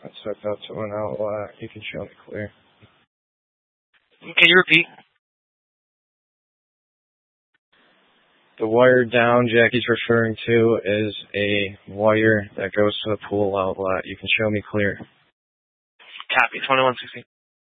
That's hooked up to an outlet. You can show me clear. Can you repeat? The wire down Jackie's referring to is a wire that goes to the pool outlet. You can show me clear. Copy, 2116.